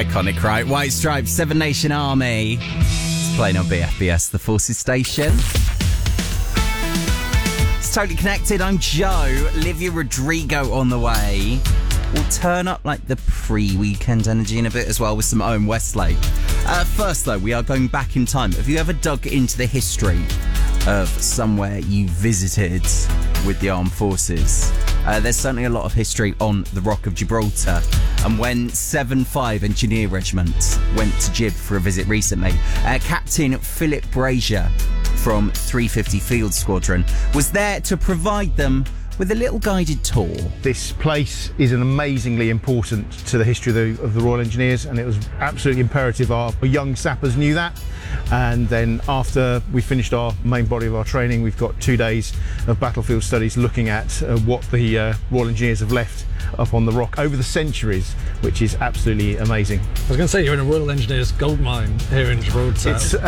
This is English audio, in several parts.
Iconic, right? White Stripes, Seven Nation Army. It's playing on BFBS, the Forces station. It's Totally Connected. I'm Joe. Olivia Rodrigo on the way. We'll turn up like the pre-weekend energy in a bit as well with some Owen Westlake. First, though, we are going back in time. Have you ever dug into the history of somewhere you visited with the armed forces? There's certainly a lot of history on the Rock of Gibraltar. And when 7-5 Engineer Regiment went to Gib for a visit recently, Captain Philip Brazier from 350 Field Squadron was there to provide them with a little guided tour. This place is an amazingly important to the history of the Royal Engineers, and it was absolutely imperative our young sappers knew that. And then after we finished our main body of our training, we've got 2 days of battlefield studies looking at what the Royal Engineers have left up on the rock over the centuries, which is absolutely amazing. I was going to say, you're in a Royal Engineers gold mine here in Gibraltar.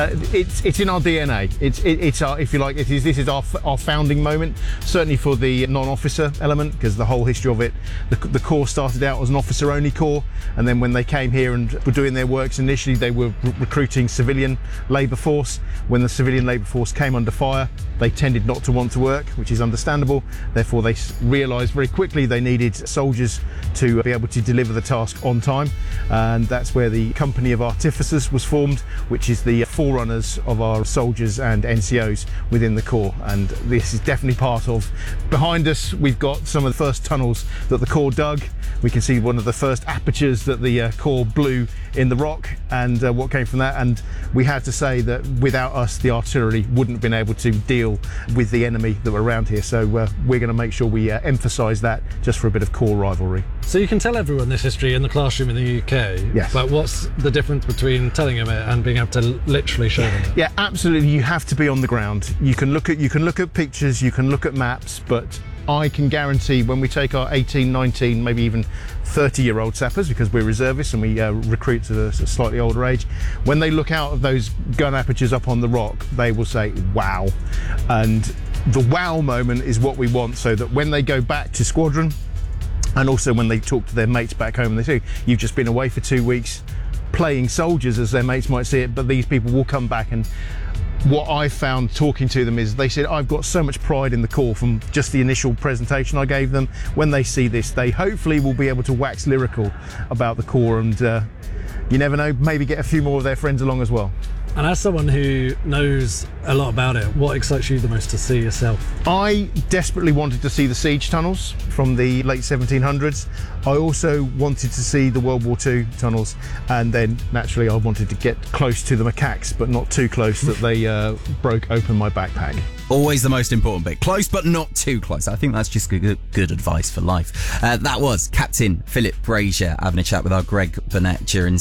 It's in our DNA. It's our, if you like, this is our founding moment. Certainly for the non-officer element, because the whole history of it, the corps started out as an officer-only corps, and then when they came here and were doing their works initially, they were recruiting civilian labour force. When the civilian labour force came under fire, they tended not to want to work, which is understandable. Therefore, they realised very quickly they needed soldiers to be able to deliver the task on time, and that's where the Company of Artificers was formed, which is the forerunners of our soldiers and NCOs within the Corps. And this is definitely part of. Behind us, we've got some of the first tunnels that the Corps dug. We can see one of the first apertures that the Corps blew in the rock, and what came from that. And we had to say that without us, the artillery wouldn't have been able to deal with the enemy that were around here. So we're going to make sure we emphasise that just for a bit of Corps rivalry. So you can tell everyone this history in the classroom in the UK, yes. But what's the difference between telling them it and being able to literally show them it? Yeah, absolutely. You have to be on the ground. You can look at pictures, you can look at maps, but I can guarantee when we take our 18, 19, maybe even 30-year-old sappers, because we're reservists and we recruit to a slightly older age, when they look out of those gun apertures up on the rock, they will say, wow. And the wow moment is what we want, so that when they go back to squadron, and also when they talk to their mates back home and they say, you've just been away for 2 weeks playing soldiers, as their mates might see it, but these people will come back. And what I found talking to them is they said, I've got so much pride in the Corps from just the initial presentation I gave them. When they see this, they hopefully will be able to wax lyrical about the Corps, and you never know, maybe get a few more of their friends along as well. And as someone who knows a lot about it, what excites you the most to see yourself? I desperately wanted to see the siege tunnels from the late 1700s. I also wanted to see the World War II tunnels, and then naturally I wanted to get close to the macaques, but not too close that they broke open my backpack. Always the most important bit. Close, but not too close. I think that's just good advice for life. That was Captain Philip Brazier having a chat with our Greg Burnett during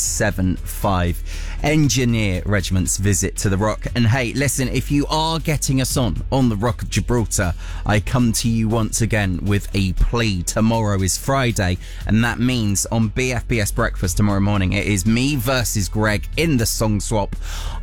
7-5 Engineer Regiment's visit to the Rock. And hey, listen, if you are getting us on the Rock of Gibraltar, I come to you once again with a plea. Tomorrow is Friday, and that means on BFBS Breakfast tomorrow morning, it is me versus Greg in the song swap.